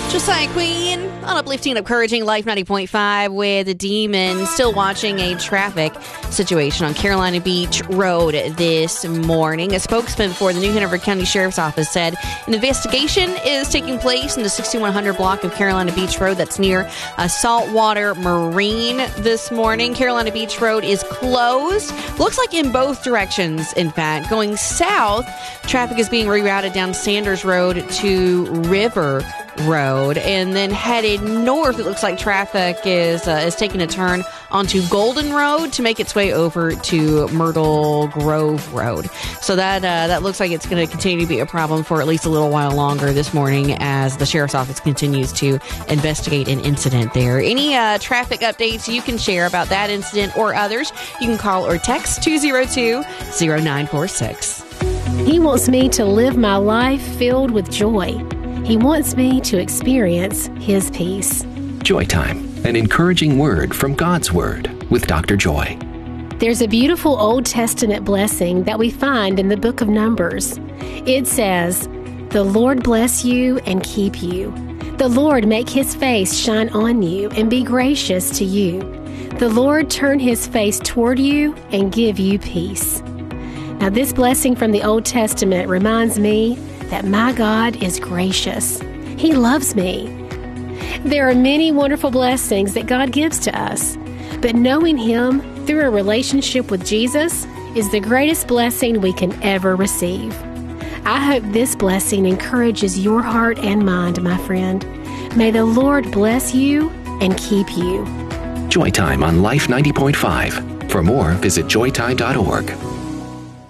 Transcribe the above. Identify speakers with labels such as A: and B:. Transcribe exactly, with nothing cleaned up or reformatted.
A: Josiah Queen on Uplifting, Encouraging Life ninety point five with the Demon. Still watching a traffic situation on Carolina Beach Road this morning. A spokesman for the New Hanover County Sheriff's Office said an investigation is taking place in the sixty-one hundred block of Carolina Beach Road that's near a Saltwater Marine this morning. Carolina Beach Road is closed. Looks like in both directions, in fact. Going south, traffic is being rerouted down Sanders Road to River Road, and then headed north, it looks like traffic is uh, is taking a turn onto Golden Road to make its way over to Myrtle Grove Road. So that uh, that looks like it's going to continue to be a problem for at least a little while longer this morning as the Sheriff's Office continues to investigate an incident there. Any uh, traffic updates you can share about that incident or others, you can call or text two oh two, oh nine four six.
B: He wants me to live my life filled with joy. He wants me to experience His peace.
C: Joy Time, an encouraging word from God's Word with Doctor Joy.
B: There's a beautiful Old Testament blessing that we find in the book of Numbers. It says, "The Lord bless you and keep you. The Lord make His face shine on you and be gracious to you. The Lord turn His face toward you and give you peace." Now, this blessing from the Old Testament reminds me that my God is gracious. He loves me. There are many wonderful blessings that God gives to us, but knowing Him through a relationship with Jesus is the greatest blessing we can ever receive. I hope this blessing encourages your heart and mind, my friend. May the Lord bless you and keep you.
C: Joy Time on Life ninety point five. For more, visit joy time dot org.